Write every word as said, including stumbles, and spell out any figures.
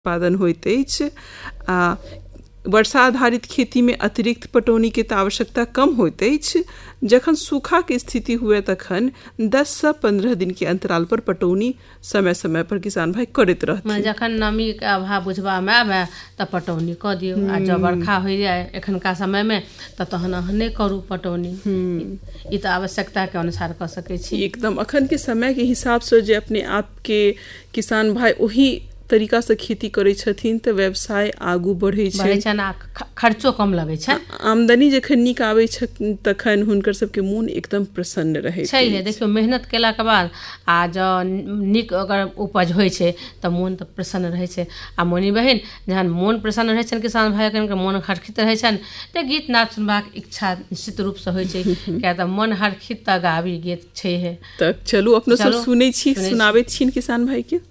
उत्पादन होइत अछि आ वर्षा आधारित खेती में अतिरिक्त पटौनी के तऽ आवश्यकता कम होइत अछि। जखन सूखा के स्थिति हुए तखन दस से पंद्रह दिन के अंतराल पर पटौनी समय समय पर किसान भाई करैत रहथिन। जखन नमी के अभाव बुझबा में आवे त पटौनी क दियौ आ जब बरखा हो जाए एखनका समय में त तहन अहने करू पटौनी। ई त आवश्यकता के अनुसार क सकै छी। एकदम अखन के समय के हिसाब से जे अपने आप के किसान भाई ओही तरीका से खेती करे छथिन त व्यवसाय आगू बढ़े छै, बढ़े छै ना, खर्चो कम लगे छै, आमदनी जखन नीक आवे छै तखन हुनकर सबके मोन एकदम प्रसन्न रहे छै। छै देखियो मेहनत केला के बाद आ ज नीक अगर उपज होय छै त मोन त प्रसन्न रहे छै। आ मोनी बहिन जहन मोन प्रसन्न रहे छै किसान भाई के मोन हर्षित रहे छै त गीत नाद सुनबाक इच्छा निश्चित रूप से होय छै किया त मन हर्षित त गाबी गीत छै है। त चलू अपनो सब सुनै छी, सुनाबैत छी किसान भाई के।